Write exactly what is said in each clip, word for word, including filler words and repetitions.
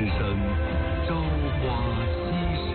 之声《朝花夕拾》。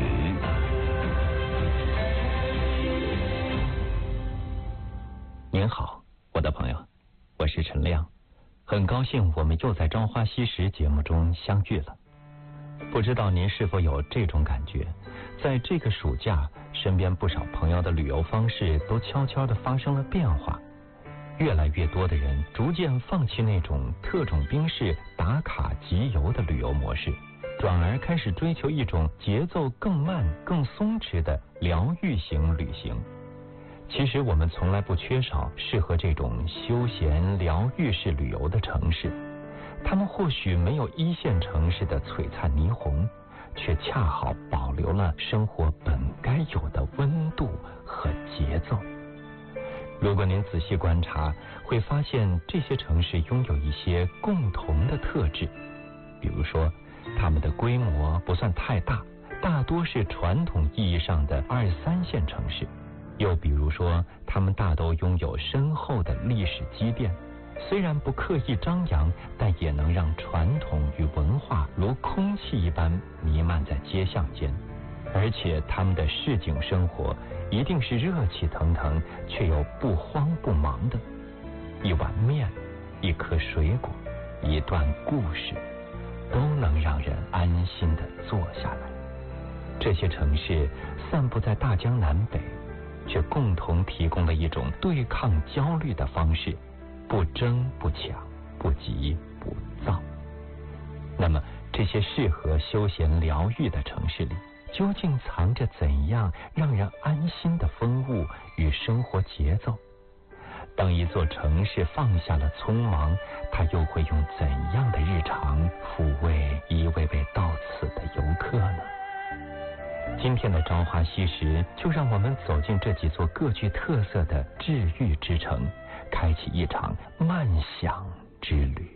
您好，我的朋友，我是陈亮，很高兴我们又在《朝花夕拾》节目中相遇了。不知道您是否有这种感觉，在这个暑假，身边不少朋友的旅游方式都悄悄地发生了变化。越来越多的人逐渐放弃那种特种兵式打卡集邮的旅游模式，转而开始追求一种节奏更慢更松弛的疗愈型旅行。其实我们从来不缺少适合这种休闲疗愈式旅游的城市，他们或许没有一线城市的璀璨霓虹，却恰好保留了生活本该有的温度和节奏。如果您仔细观察，会发现这些城市拥有一些共同的特质。比如说，它们的规模不算太大，大多是传统意义上的二三线城市。又比如说，它们大都拥有深厚的历史积淀，虽然不刻意张扬，但也能让传统与文化如空气一般弥漫在街巷间。而且他们的市井生活一定是热气腾腾，却又不慌不忙的。一碗面，一颗水果，一段故事，都能让人安心地坐下来。这些城市散布在大江南北，却共同提供了一种对抗焦虑的方式，不争不抢，不急不躁。那么这些适合休闲疗愈的城市里，究竟藏着怎样让人安心的风物与生活节奏？当一座城市放下了匆忙，它又会用怎样的日常抚慰一位位到此的游客呢？今天的朝花夕拾，就让我们走进这几座各具特色的治愈之城，开启一场慢享之旅。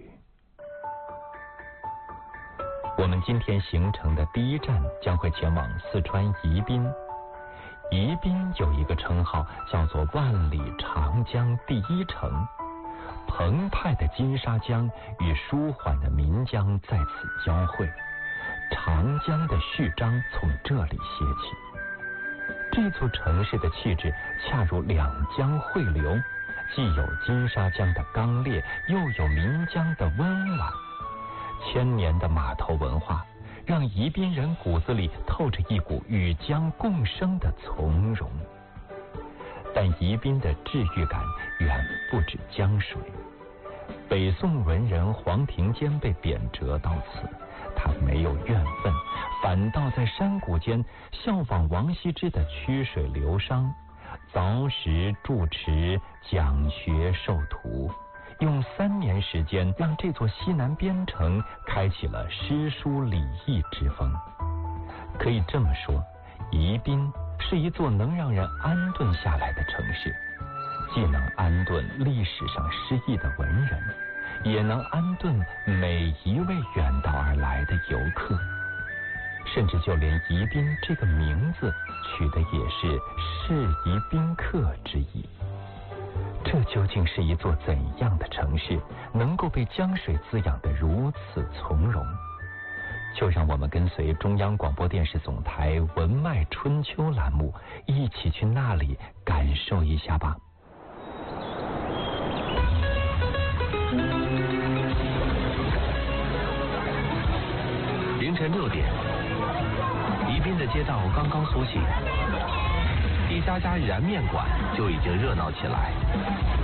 我们今天行程的第一站将会前往四川宜宾。宜宾有一个称号叫做万里长江第一城，澎湃的金沙江与舒缓的岷江在此交汇，长江的序章从这里歇起。这座城市的气质恰如两江汇流，既有金沙江的刚烈，又有岷江的温婉。千年的码头文化让宜宾人骨子里透着一股与江共生的从容。但宜宾的治愈感远不止江水。北宋文人黄庭坚被贬谪到此，他没有怨愤，反倒在山谷间效仿王羲之的曲水流觞，凿石筑池，讲学授徒，用三年时间让这座西南边城开启了诗书礼义之风。可以这么说，宜宾是一座能让人安顿下来的城市，既能安顿历史上失意的文人，也能安顿每一位远道而来的游客。甚至就连宜宾这个名字取的也是适宜宾客之意。这究竟是一座怎样的城市，能够被江水滋养得如此从容？就让我们跟随中央广播电视总台文脉春秋栏目，一起去那里感受一下吧。 凌晨六点，宜宾的街道刚刚苏醒，一家家燃面馆就已经热闹起来。